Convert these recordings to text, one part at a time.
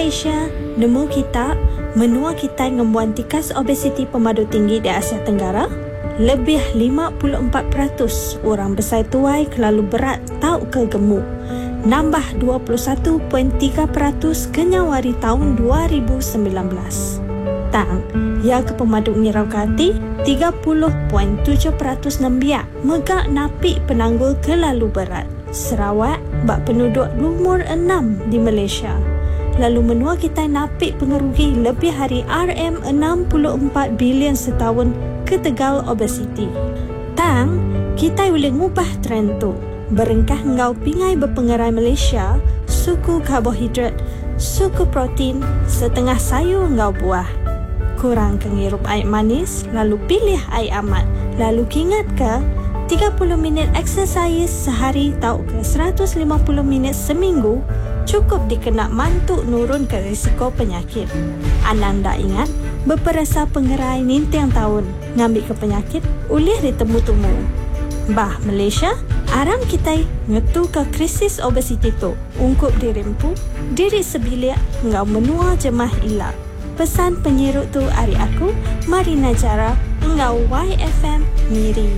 Malaysia nemu kita menua kita ngembuan tikas obesiti pemadu tinggi di Asia Tenggara. Lebih 54% orang besar tuai kelalu berat tau ke gemuk. Nambah 21.3% kenyawari tahun 2019. Tang, ya ke pemadu ngirau kati 30.7% nembiak megak napik penanggul kelalu berat. Sarawak bak penduduk umur 6 di Malaysia. Lalu menua kita napik pengerugi lebih hari RM64 bilion setahun ke tegal obesiti. Tang, kita boleh ngubah trend tu. Berengkah ngau pingai berpengerai Malaysia, suku karbohidrat, suku protein, setengah sayur ngau buah. Kurang kengirup air manis, lalu pilih air amat. Lalu ingat ke 30 minit exercise sehari tau ke 150 minit seminggu cukup dikenak mantuk nurun ke risiko penyakit. Ananda ingat, beperasa pengerai ninteng tahun ngambil ke penyakit ulih ditemu-temu. Bah Malaysia, aram kita ngetu ke krisis obesiti tu. Ungkup dirimpu, diri sebilik ngau menua jemah ilak. Pesan penyirut tu hari aku, Marina Jara, ngau YFM Miri.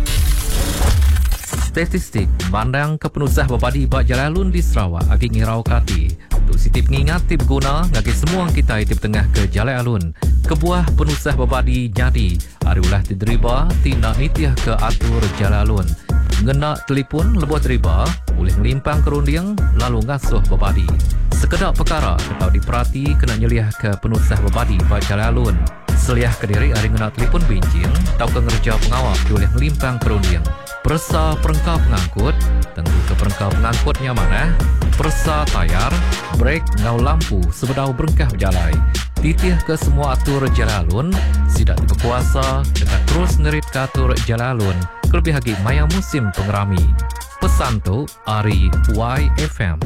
Statistik bandang kepenusah babadi bak Jalalun di Sarawak agi ngirau kati. Tu sitip ngingat tip guna ngagi semua kita tip tengah ke Jalalun. Kebuah penusah babadi jadi arulah diterima tindak nitiah ke atur Jalalun. Ngena telefon lebuat riba boleh ngelimpang kerunding lalu ngasuh babadi. Sekedar perkara atau diperhati kena nyeliah ke penusah babadi bak Jalalun. Seliah ke diri hari ngena telefon bincin atau ke ngerja pengawal boleh ngelimpang kerunding. Persa perengkap pengangkut, tentu ke perengkap pengangkutnya mana? Persa tayar, brek ngau lampu sebedau berengkah berjalai. Titih ke semua atur Jalalun, sidak berkuasa dengan terus nerit ke atur Jalalun, kelebih lagi maya musim pengerami. Pesan tu, Ari YFM.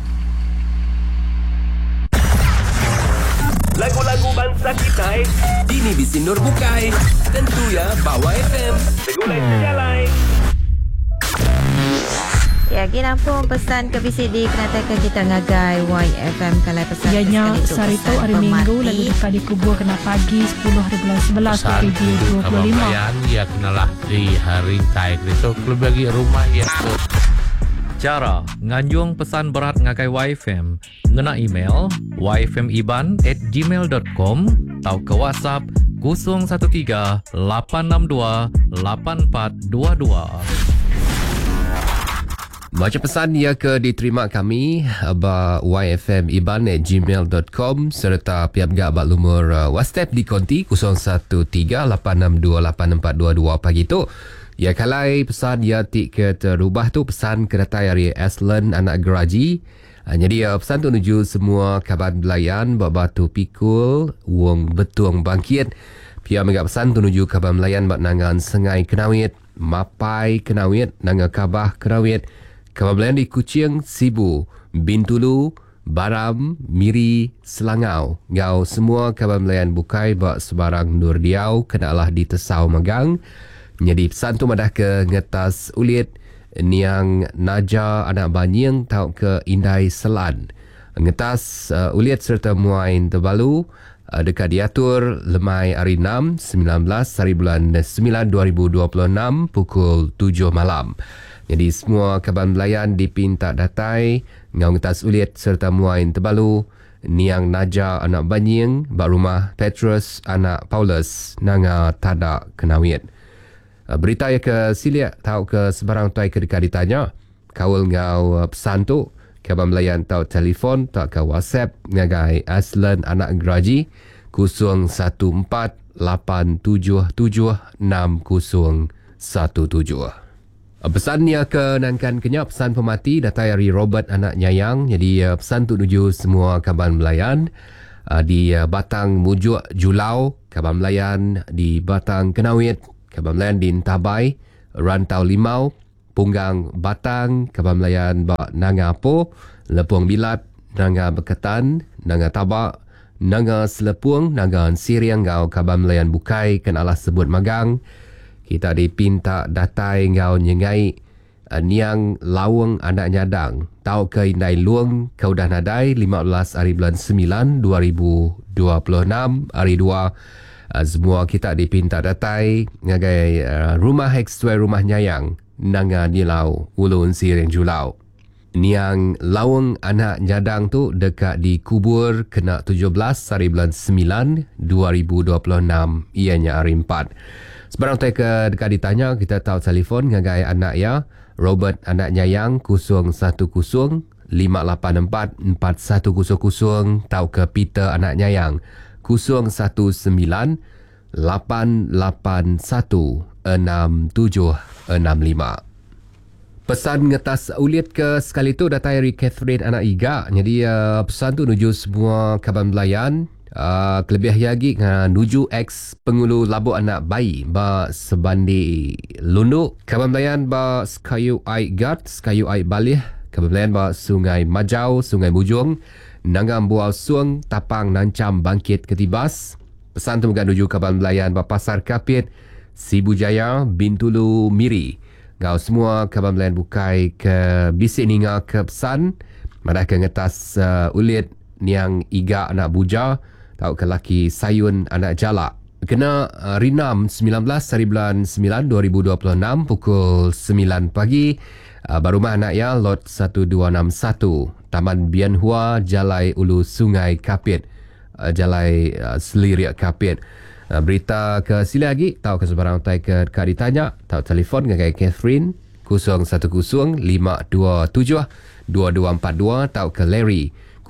Lagu-lagu bangsa kita kini disinur bukai. Tentu ya bawa FM. Segulai sejalai. Ya, kita pun pesan ke BCD kenatakan kita ngagai YFM kalau pesan ianya sarito hari Minggu lalu dekat di kubur kena pagi 10 hari bulan 11 pagi 25 ya kenalah di hari taik itu lebih bagi rumah ya tu. Cara nganjung pesan berat ngagai YFM ngena email yfmiban@gmail.com atau ke WhatsApp 013 862 8422. Baca pesan ia ke diterima kami yfmiban@gmail.com serta pihak gak bak lumur WhatsApp di konti 0138628422 pagi tu. Ya kalai pesan ia tik ke terubah tu pesan kedatai dari Aslan anak geraji. Jadi pesan tu menuju semua kaban belayan bak batu pikul wong betuang bangkit. Pihak megak pesan tu menuju kaban belayan bak nangan sengai kenawit, mapai kenawit, nangan kabah kenawit. Kaban belayan di Kuching, Sibu, Bintulu, Baram, Miri, Selangau. Ngau semua kaban belayan bukai bak sebarang nur diau kenalah di Tesau Magang. Jadi pesan tu madah ke ngetas ulit niang naja anak banying tau ke Indai Selan. Ngetas ulit serta muain terbalu dekat diatur lemai hari 6 19 hari bulan 9 2026 pukul 7 malam. Jadi semua kaban belayan dipinta datai ngau ngetas ulit serta muain terbalu niang naja anak banying bak rumah Petrus anak Paulus nanga tada kenawit. Berita ya ke siliak tahu ke sebarang tuai ke dekat ditanya kawal ngau pesan tu kaban belayan tahu telefon tahu ke WhatsApp ngagai Aslan anak geraji 01487760017. Pesannya ke nangkan kenyak pesan pemati datai dari Robert anak nyayang. Jadi pesan tu nuju semua kaban belayan di Batang Mujuk Julau, kaban belayan di Batang Kenawit, kaban belayan di Ntabai, Rantau Limau, Punggang Batang, kaban belayan bak Nanga Apo, Lepuang Bilat, Nanga Beketan, Nanga Tabak, Nanga Selepung, Nanga Siriang ngau kaban belayan bukai kenalah sebut magang. Kita dipinta datai ngau nyengai Niang Lawang anak nyadang tau ke indai luang kau dah nadai 15 hari bulan 9 2026 hari 2 semua kita dipinta datai ngagai rumah hekstuai rumah nyayang nanga nilau ulun sireng julau. Niang Lawang anak nyadang tu dekat di kubur kena 17 hari bulan 9 2026 ianya hari 4. Sebarang teka dekat ditanya kita tahu telefon ngagai anak ya Robert anak nyayang 010-584-4100 tau ke Peter anak nyayang 019-881-6765. Pesan ngetas ulit ke sekali tu datai dari Catherine anak Iga. Jadi pesan tu nuju semua kaban belayan. Kelebih lagi nuju X pengulu labu anak bayi ba sebandi lunduk kaban belayan ba Skayu Ai Gat Skayu Ai Balih kaban belayan ba Sungai Majau Sungai Bujung Nangam Buau Suang Tapang Nancam Bangkit Ketibas. Pesan tu juga nuju kaban belayan ba Pasar Kapit Sibu Jaya Bintulu Miri. Ngau semua kaban belayan bukai ke bisik ninga ke pesan madah ke ngetas ulit niang Iga anak buja tau ke laki Sayun anak Jalak. Kena rinam 19 hari bulan 9 2026 pukul 9 pagi. Barumah anak ya lot 1261 Taman Bian Hua Jalai Ulu Sungai Kapit Jalai Selirik Kapit. Berita ke sila lagi tau ke sebarang tai ke dekat ditanya tau telefon dengan Catherine 010-527-2242 tau ke Larry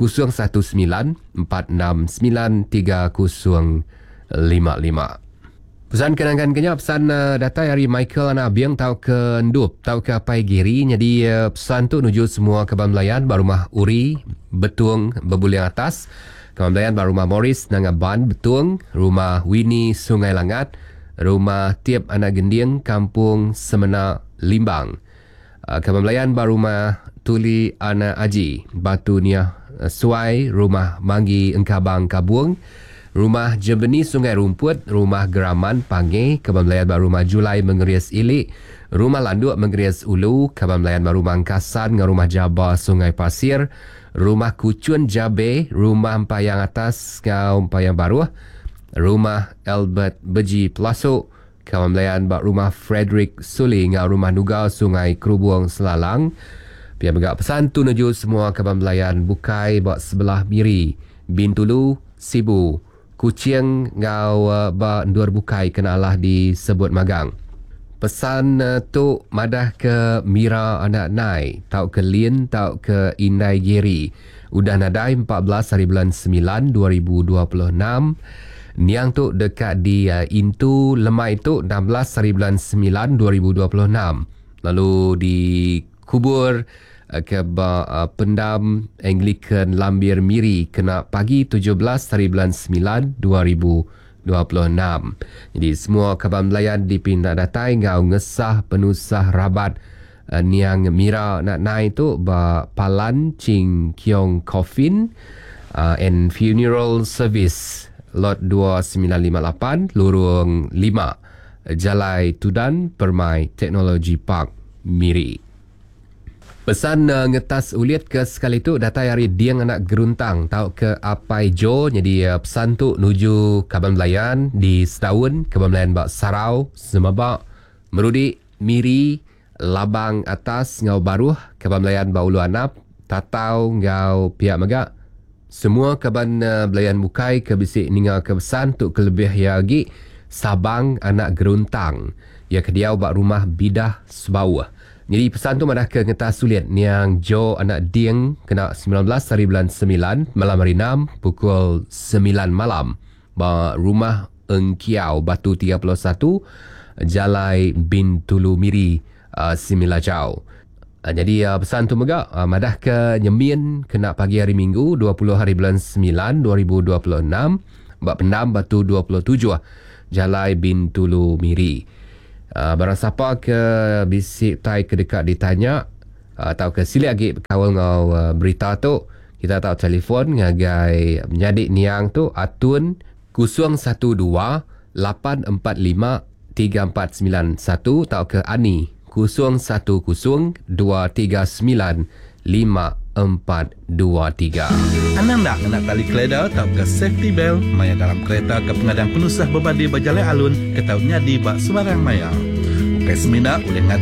019-469-3055. Pesan kenangan kenya pesan data dari Michael anak Biang tau ke Ndup tau ke Pai Giri. Jadi pesan tu nuju semua kaban belayan barumah Uri Betung Bebuliang Atas, kaban belayan barumah Morris Nangaban Betung, rumah Winnie Sungai Langat, rumah Tiap anak Gending Kampung Semena Limbang, kaban belayan barumah Tuli anak Aji Batu Niah Suai, rumah Manggi Engkabang Kabuang, rumah Jebeni Sungai Rumput, rumah Geraman Pangai, kaban belayan baru rumah Julai Mengerias Ilik, rumah Landuk Mengerias Ulu, kaban belayan baru rumah Angkasan dengan rumah Jabah Sungai Pasir, rumah Kucun Jabe, rumah Empayang Atas dengan Empayang Baru, rumah Albert Beji Pelasuk, kaban belayan baru rumah Frederick Suli dengan rumah Nugau Sungai Kerubuang Selalang. Pihak megak pesan tu nuju semua kaban belayan bukai bak sebelah Miri, Bintulu, Sibu, Kucing ngau bak nduar bukai kenalah disebut magang. Pesan tu madah ke Mira anak Nai, tau ke Lin, tau ke Indai Giri. Udah nadai 14 hari bulan 9 2026. Niang tu dekat di Intu Lemai tu 16 hari bulan 9 2026. Lalu di kubur ke pendam Anglican Lambir Miri kena pagi 17 hari bulan 9 2026. Jadi semua kaban belayan dipindah datai ngau ngesah penusah rabat niang Mira nak naik tu ba Palan Ching Kiong Coffin and Funeral Service lot 2958 lorong 5 Jalai Tudan Permai Technology Park Miri. Pesan ngetas ulit ke sekali tu data hari Diang anak Geruntang tau ke Apai Jo. Jadi pesan tu nuju kaban belayan di setahun kaban belayan bak Sarau, Semabak, Merudik, Miri, Labang Atas ngau Baruh, kaban belayan bak Ulu Anap, Tatau ngau Piak Megak. Semua kaban belayan bukai ke bisik ninga ke pesan tu kelebih lagi Sabang anak Geruntang. Ya kediau bak rumah Bidah Sebawah. Jadi pesan tu madah ke ngetas sulit niang Jo anak Dieng kena 19 hari bulan 9 malam hari 6 pukul 9 malam ba rumah Engkiau Batu 31 Jalai Bintulu Miri Similajau. Jadi pesan tu megak madah ke Nyemin kena pagi hari Minggu 20 hari bulan 9 2026 ba Pendam Batu 27 Jalai Bintulu Miri. Barang siapa ke bisik tai ke dekat ditanya atau ke sili lagi kawal ngau berita tu, kita tahu telefon ngagai menyadik niang tu Atun 012-845-3491 tau ke Ani 010-239-5423. Anda nak tali keleda atau ke safety belt maya dalam kereta ke pengadang penusah berbadi berjalan alun ke tahu nyadi bak sembarang maya. Okey semina boleh